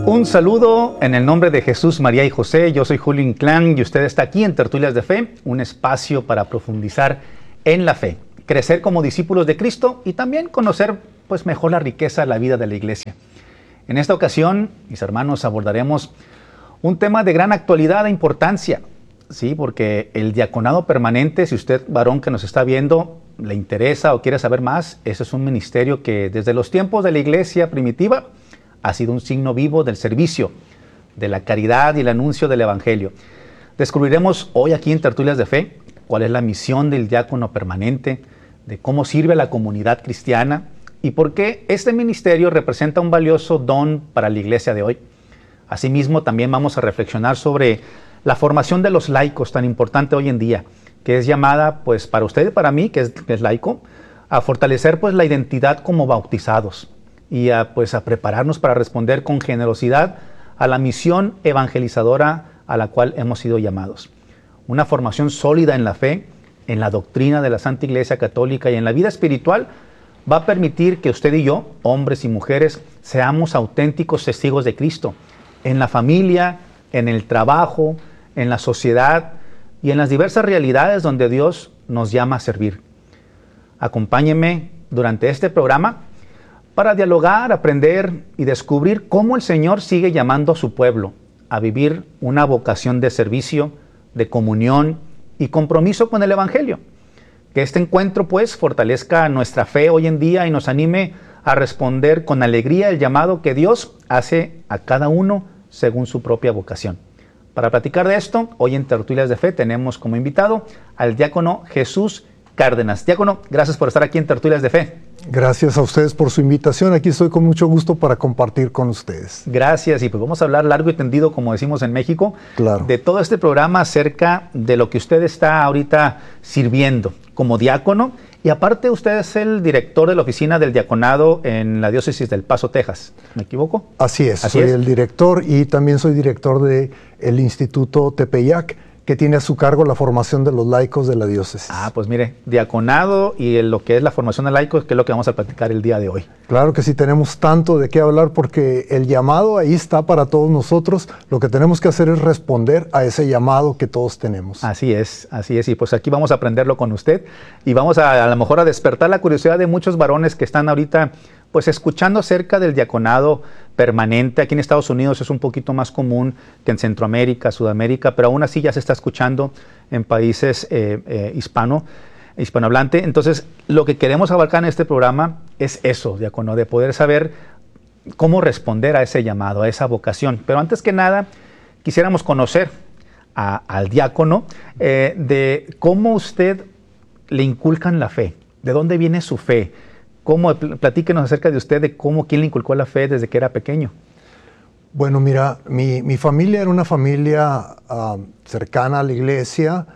Un saludo en el nombre de Jesús, María y José. Yo soy Julio Inclán y usted está aquí en Tertulias de Fe, un espacio para profundizar en la fe, crecer como discípulos de Cristo y también conocer mejor la riqueza de la vida de la iglesia. En esta ocasión, mis hermanos, abordaremos un tema de gran actualidad e importancia, ¿sí? Porque el diaconado permanente, si usted, varón que nos está viendo, le interesa o quiere saber más, ese es un ministerio que desde los tiempos de la iglesia primitiva ha sido un signo vivo del servicio, de la caridad y el anuncio del evangelio. Descubriremos hoy aquí en Tertulias de Fe cuál es la misión del diácono permanente, de cómo sirve a la comunidad cristiana y por qué este ministerio representa un valioso don para la iglesia de hoy. Asimismo, también vamos a reflexionar sobre la formación de los laicos, tan importante hoy en día, que es llamada, para usted y para mí, que es laico, a fortalecer la identidad como bautizados y a prepararnos para responder con generosidad a la misión evangelizadora a la cual hemos sido llamados. Una formación sólida en la fe, en la doctrina de la Santa Iglesia Católica y en la vida espiritual va a permitir que usted y yo, hombres y mujeres, seamos auténticos testigos de Cristo, en la familia, en el trabajo, en la sociedad y en las diversas realidades donde Dios nos llama a servir. Acompáñenme durante este programa para dialogar, aprender y descubrir cómo el Señor sigue llamando a su pueblo a vivir una vocación de servicio, de comunión y compromiso con el Evangelio. Que este encuentro fortalezca nuestra fe hoy en día y nos anime a responder con alegría el llamado que Dios hace a cada uno según su propia vocación. Para platicar de esto, hoy en Tertulias de Fe tenemos como invitado al diácono Jesús Cárdenas. Diácono, gracias por estar aquí en Tertulias de Fe. Gracias a ustedes por su invitación. Aquí estoy con mucho gusto para compartir con ustedes. Gracias. Y vamos a hablar largo y tendido, como decimos en México, claro, de todo este programa acerca de lo que usted está ahorita sirviendo como diácono. Y aparte usted es el director de la oficina del diaconado en la diócesis del Paso, Texas. ¿Me equivoco? Así es. Soy el director y también soy director del Instituto Tepeyac, que tiene a su cargo la formación de los laicos de la diócesis. Mire, diaconado y lo que es la formación de laicos, que es lo que vamos a platicar el día de hoy. Claro que sí, tenemos tanto de qué hablar porque el llamado ahí está para todos nosotros. Lo que tenemos que hacer es responder a ese llamado que todos tenemos. Así es. Y aquí vamos a aprenderlo con usted y vamos a lo mejor a despertar la curiosidad de muchos varones que están ahorita escuchando acerca del diaconado permanente. Aquí en Estados Unidos es un poquito más común que en Centroamérica, Sudamérica, pero aún así ya se está escuchando en países hispanohablante. Entonces, lo que queremos abarcar en este programa es eso, diácono, de poder saber cómo responder a ese llamado, a esa vocación. Pero antes que nada, quisiéramos conocer al diácono de cómo usted le inculcan la fe, de dónde viene su fe. Platíquenos acerca de usted, de quién le inculcó la fe desde que era pequeño. Bueno, mira, mi familia era una familia cercana a la iglesia,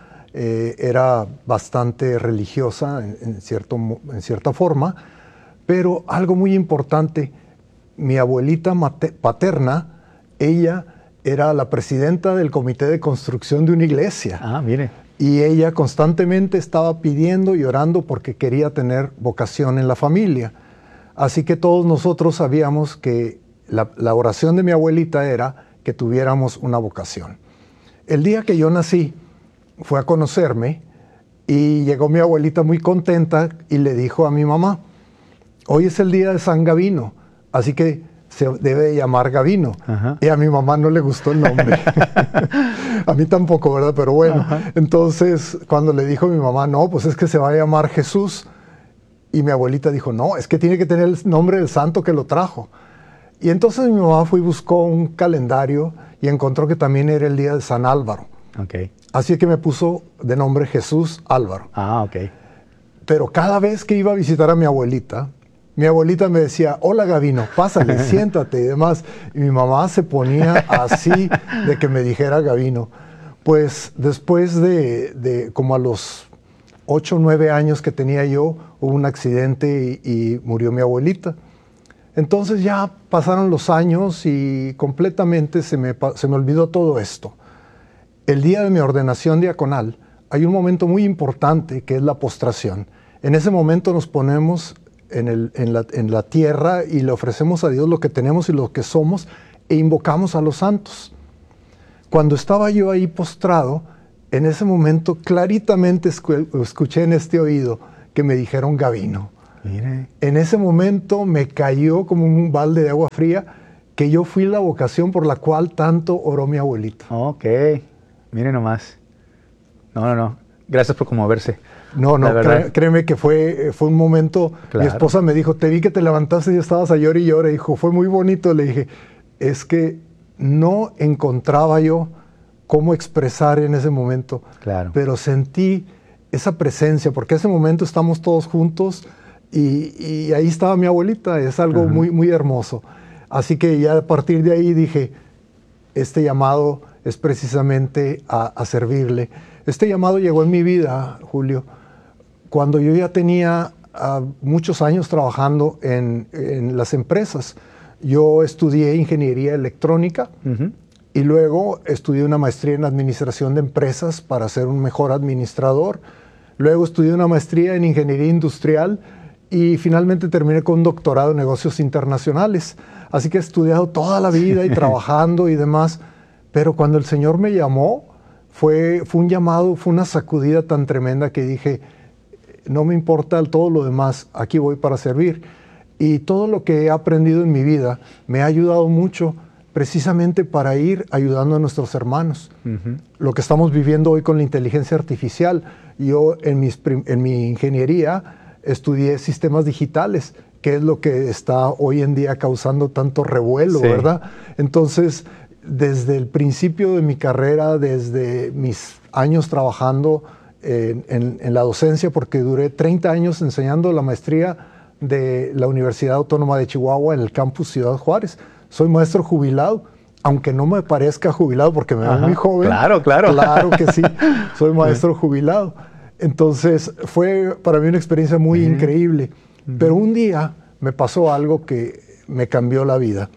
era bastante religiosa en cierta forma, pero algo muy importante, mi abuelita paterna, ella era la presidenta del comité de construcción de una iglesia. Mire. Y ella constantemente estaba pidiendo y orando porque quería tener vocación en la familia. Así que todos nosotros sabíamos que la oración de mi abuelita era que tuviéramos una vocación. El día que yo nací, fue a conocerme y llegó mi abuelita muy contenta y le dijo a mi mamá, hoy es el día de San Gavino, así que se debe llamar Gavino. Ajá. Y a mi mamá no le gustó el nombre. A mí tampoco, ¿verdad? Pero bueno, ajá. Entonces cuando le dijo a mi mamá, no, pues es que se va a llamar Jesús. Y mi abuelita dijo, no, es que tiene que tener el nombre del santo que lo trajo. Y entonces mi mamá fue y buscó un calendario y encontró que también era el día de San Álvaro. Okay. Así que me puso de nombre Jesús Álvaro. Ok. Pero cada vez que iba a visitar a mi abuelita me decía, hola Gavino, pásale, siéntate y demás. Y mi mamá se ponía así de que me dijera Gavino. Pues después de como a los 8 o 9 años que tenía yo, hubo un accidente y murió mi abuelita. Entonces ya pasaron los años y completamente se me olvidó todo esto. El día de mi ordenación diaconal hay un momento muy importante que es la postración. En ese momento nos ponemos en la tierra y le ofrecemos a Dios lo que tenemos y lo que somos e invocamos a los santos. Cuando estaba yo ahí postrado, en ese momento claritamente escuché en este oído que me dijeron Gavino. Mire. En ese momento me cayó como un balde de agua fría que yo fui la vocación por la cual tanto oró mi abuelita. Ok, mire nomás. No. Gracias por conmoverse. No, créeme que fue un momento. Claro. Mi esposa me dijo, te vi que te levantaste y estabas a llorar y llorar. Dijo, fue muy bonito. Le dije, es que no encontraba yo cómo expresar en ese momento. Claro. Pero sentí esa presencia, porque en ese momento estamos todos juntos y ahí estaba mi abuelita. Es algo muy, muy hermoso. Así que ya a partir de ahí dije, este llamado es precisamente a servirle. Este llamado llegó en mi vida, Julio, cuando yo ya tenía muchos años trabajando en las empresas. Yo estudié ingeniería electrónica y luego estudié una maestría en administración de empresas para ser un mejor administrador. Luego estudié una maestría en ingeniería industrial y finalmente terminé con un doctorado en negocios internacionales. Así que he estudiado toda la vida y trabajando y demás. Pero cuando el Señor me llamó, fue un llamado, fue una sacudida tan tremenda que dije, no me importa todo lo demás, aquí voy para servir. Y todo lo que he aprendido en mi vida me ha ayudado mucho precisamente para ir ayudando a nuestros hermanos. Lo que estamos viviendo hoy con la inteligencia artificial. Yo en mi ingeniería estudié sistemas digitales, que es lo que está hoy en día causando tanto revuelo, ¿verdad? Entonces, desde el principio de mi carrera, desde mis años trabajando en la docencia, porque duré 30 años enseñando la maestría de la Universidad Autónoma de Chihuahua en el campus Ciudad Juárez. Soy maestro jubilado, aunque no me parezca jubilado porque me veo muy joven. Claro. Claro que sí, soy maestro jubilado. Entonces fue para mí una experiencia muy increíble. Pero un día me pasó algo que me cambió la vida.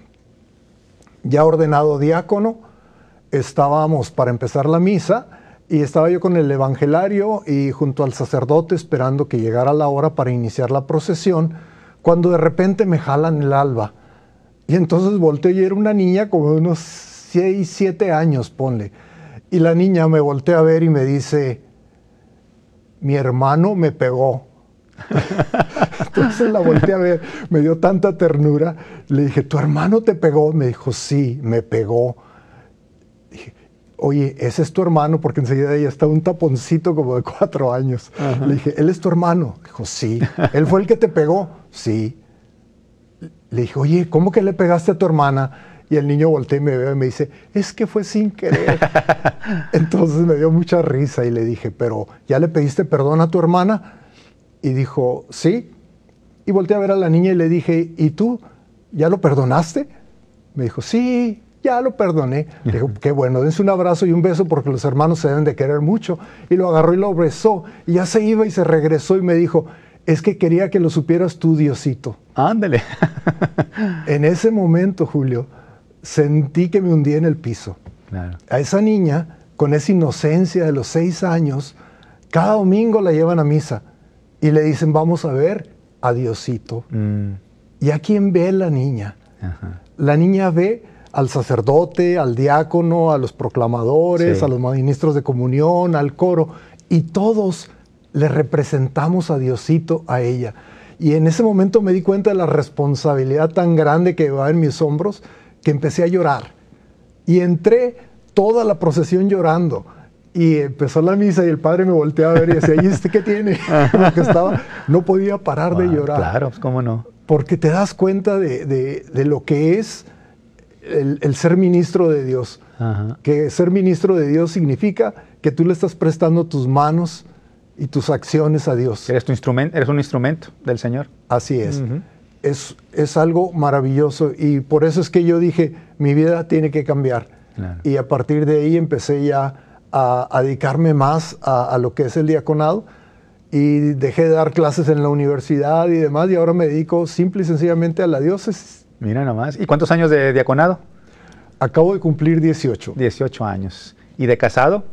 Ya ordenado diácono, estábamos para empezar la misa y estaba yo con el evangelario y junto al sacerdote esperando que llegara la hora para iniciar la procesión, cuando de repente me jalan el alba. Y entonces volteo y era una niña como de unos 6, 7 años, ponle. Y la niña me voltea a ver y me dice, mi hermano me pegó. Entonces la volteé a ver, me dio tanta ternura. Le dije, ¿tu hermano te pegó? Me dijo, sí, me pegó. Dije, oye, ¿ese es tu hermano? Porque enseguida ella está un taponcito como de 4 años. Le dije, ¿él es tu hermano? Dijo, sí. ¿Él fue el que te pegó? Sí. Le dije, oye, ¿cómo que le pegaste a tu hermana? Y el niño voltea y me ve y me dice, es que fue sin querer. Entonces me dio mucha risa y le dije, ¿pero ya le pediste perdón a tu hermana? Y dijo, sí. Y volteé a ver a la niña y le dije, ¿y tú? ¿Ya lo perdonaste? Me dijo, sí, ya lo perdoné. Le dijo, qué bueno, dense un abrazo y un beso porque los hermanos se deben de querer mucho. Y lo agarró y lo besó. Y ya se iba y se regresó y me dijo, es que quería que lo supieras tú, Diosito. Ándale. En ese momento, Julio, sentí que me hundí en el piso. Claro. A esa niña, con esa inocencia de los 6 años, cada domingo la llevan a misa y le dicen, vamos a ver a Diosito. ¿Y a quién ve la niña? La niña ve al sacerdote, al diácono, a los proclamadores, a los ministros de comunión, al coro, y todos le representamos a Diosito a ella. Y en ese momento me di cuenta de la responsabilidad tan grande que va en mis hombros, que empecé a llorar. Y entré toda la procesión llorando. Y empezó la misa y el padre me volteó a ver y decía, ¿y este qué tiene? Porque no podía parar de llorar. Claro, pues cómo no. Porque te das cuenta de lo que es el ser ministro de Dios. Que ser ministro de Dios significa que tú le estás prestando tus manos y tus acciones a Dios. Eres un instrumento del Señor. Así es. Es algo maravilloso y por eso es que yo dije, mi vida tiene que cambiar. Claro. Y a partir de ahí empecé ya a dedicarme más a lo que es el diaconado y dejé de dar clases en la universidad y demás y ahora me dedico simple y sencillamente a la diócesis. Mira nomás. ¿Y cuántos años de diaconado? Acabo de cumplir 18. 18 años. ¿Y de casado?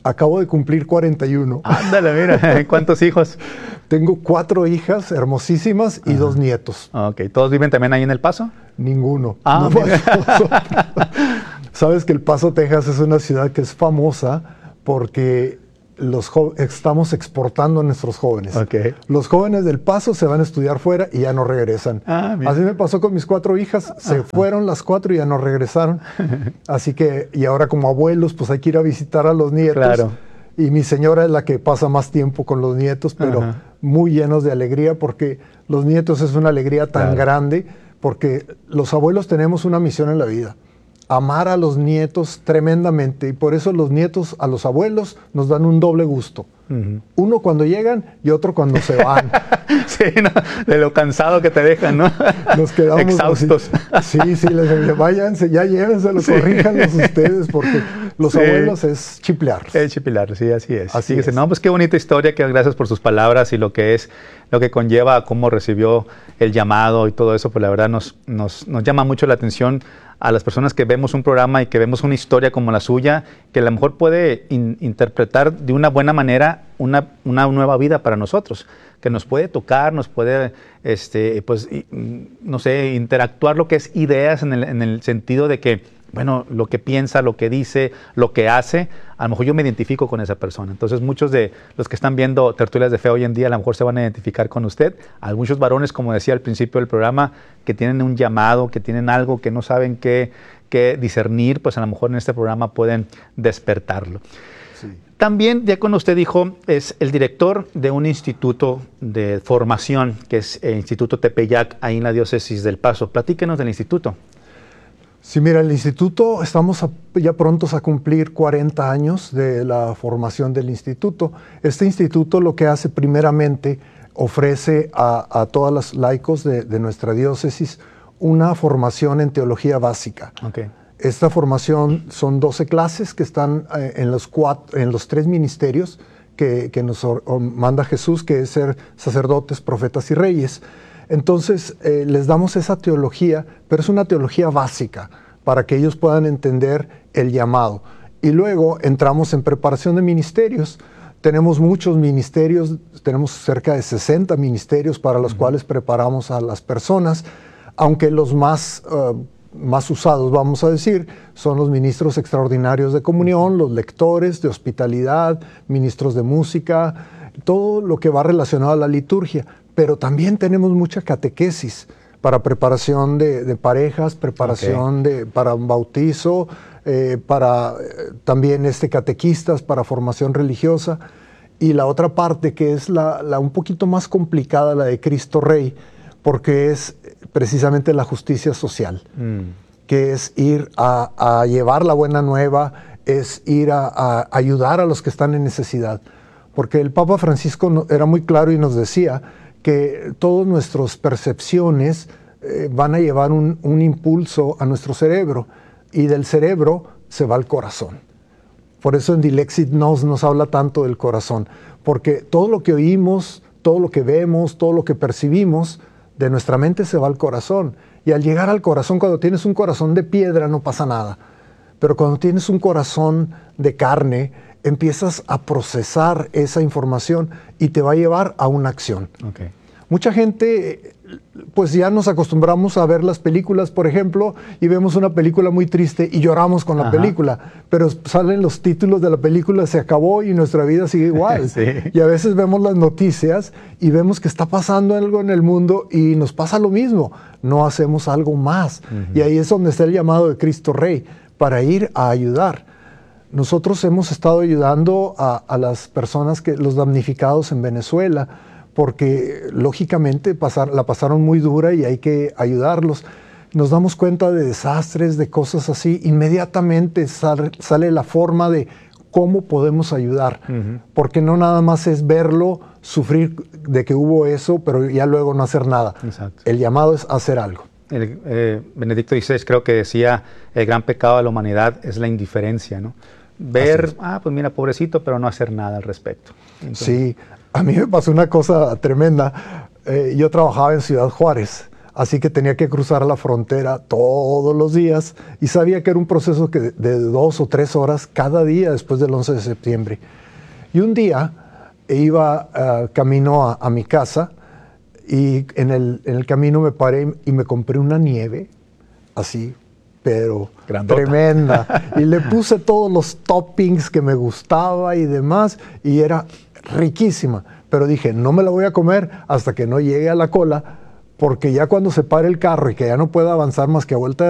Acabo de cumplir 41. Ándale, mira, ¿cuántos hijos? Tengo 4 hijas hermosísimas y 2 nietos. Ok, ¿todos viven también ahí en El Paso? Ninguno. Ah, No, sabes que El Paso, Texas es una ciudad que es famosa porque estamos exportando a nuestros jóvenes. Okay. Los jóvenes del Paso se van a estudiar fuera y ya no regresan. Así me pasó con mis 4 hijas. Se fueron las 4 y ya no regresaron. Así que, y ahora como abuelos, pues hay que ir a visitar a los nietos. Claro. Y mi señora es la que pasa más tiempo con los nietos, pero muy llenos de alegría, porque los nietos es una alegría tan grande, porque los abuelos tenemos una misión en la vida: amar a los nietos tremendamente, y por eso los nietos a los abuelos nos dan un doble gusto. Uno cuando llegan y otro cuando se van. Sí, ¿no? De lo cansado que te dejan, ¿no? Nos quedamos exhaustos. Así. Sí, les digo, váyanse, ya llévenselo, corríjanlos ustedes, porque los abuelos es chiplearlos. Es chiplearlos, sí, así es. Así Fíjese, es. no, pues qué bonita historia, que gracias por sus palabras y lo que conlleva, cómo recibió el llamado y todo eso, pues la verdad nos llama mucho la atención a las personas que vemos un programa y que vemos una historia como la suya, que a lo mejor puede interpretar de una buena manera una nueva vida para nosotros, que nos puede tocar, nos puede, no sé, interactuar lo que es ideas en el sentido de que, bueno, lo que piensa, lo que dice, lo que hace, a lo mejor yo me identifico con esa persona. Entonces muchos de los que están viendo Tertulias de Fe hoy en día a lo mejor se van a identificar con usted. Hay muchos varones, como decía al principio del programa, que tienen un llamado, que tienen algo que no saben qué discernir, pues a lo mejor en este programa pueden despertarlo. Sí. También, ya cuando usted dijo, es el director de un instituto de formación, que es el Instituto Tepeyac, ahí en la diócesis del Paso. Platíquenos del instituto. Sí, mira, el instituto, estamos ya prontos a cumplir 40 años de la formación del instituto. Este instituto lo que hace primeramente, ofrece a todos los laicos de nuestra diócesis una formación en teología básica. Okay. Esta formación son 12 clases que están en los 3 ministerios que nos manda Jesús, que es ser sacerdotes, profetas y reyes. Entonces, les damos esa teología, pero es una teología básica para que ellos puedan entender el llamado. Y luego entramos en preparación de ministerios. Tenemos muchos ministerios, tenemos cerca de 60 ministerios para los cuales preparamos a las personas, aunque los más usados, vamos a decir, son los ministros extraordinarios de comunión, los lectores de hospitalidad, ministros de música, todo lo que va relacionado a la liturgia. Pero también tenemos mucha catequesis para preparación de parejas, preparación para un bautizo, también catequistas para formación religiosa. Y la otra parte, que es la un poquito más complicada, la de Cristo Rey, porque es precisamente la justicia social, que es ir a llevar la buena nueva, es ir a ayudar a los que están en necesidad. Porque el Papa Francisco era muy claro y nos decía que todas nuestras percepciones van a llevar un impulso a nuestro cerebro, y del cerebro se va al corazón. Por eso en Dilexit nos habla tanto del corazón, porque todo lo que oímos, todo lo que vemos, todo lo que percibimos, de nuestra mente se va al corazón. Y al llegar al corazón, cuando tienes un corazón de piedra no pasa nada, pero cuando tienes un corazón de carne, empiezas a procesar esa información y te va a llevar a una acción. Okay. Mucha gente, pues ya nos acostumbramos a ver las películas, por ejemplo, y vemos una película muy triste y lloramos con la película, pero salen los títulos de la película, se acabó y nuestra vida sigue igual. Sí. Y a veces vemos las noticias y vemos que está pasando algo en el mundo y nos pasa lo mismo, no hacemos algo más. Y ahí es donde está el llamado de Cristo Rey, para ir a ayudar. Nosotros hemos estado ayudando a las personas, los damnificados en Venezuela, porque lógicamente la pasaron muy dura y hay que ayudarlos. Nos damos cuenta de desastres, de cosas así, inmediatamente sale la forma de cómo podemos ayudar, porque no nada más es verlo, sufrir de que hubo eso, pero ya luego no hacer nada. Exacto. El llamado es hacer algo. Benedicto XVI creo que decía, el gran pecado de la humanidad es la indiferencia, ¿no? Ver, pues mira, pobrecito, pero no hacer nada al respecto. Entonces, sí, a mí me pasó una cosa tremenda. Yo trabajaba en Ciudad Juárez, Así que tenía que cruzar la frontera todos los días y sabía que era un proceso de 2 o 3 horas cada día después del 11 de septiembre. Y un día iba camino a mi casa y en el camino me paré y me compré una nieve, así, pero grandota, tremenda. Y le puse todos los toppings que me gustaba y demás, y era riquísima. Pero dije, no me la voy a comer hasta que no llegue a la cola, porque ya cuando se pare el carro y que ya no pueda avanzar más que a vuelta de